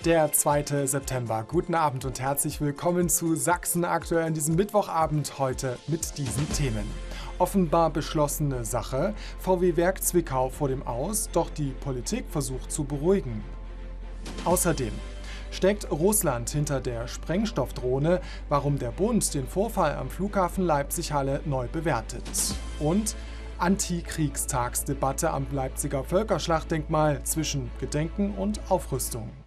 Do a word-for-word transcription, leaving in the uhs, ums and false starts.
Der zweite September. Guten Abend und herzlich willkommen zu Sachsen aktuell an diesem Mittwochabend heute mit diesen Themen. Offenbar beschlossene Sache, V W-Werk Zwickau vor dem Aus, doch die Politik versucht zu beruhigen. Außerdem steckt Russland hinter der Sprengstoffdrohne, warum der Bund den Vorfall am Flughafen Leipzig-Halle neu bewertet. Und Antikriegstagsdebatte am Leipziger Völkerschlachtdenkmal zwischen Gedenken und Aufrüstung.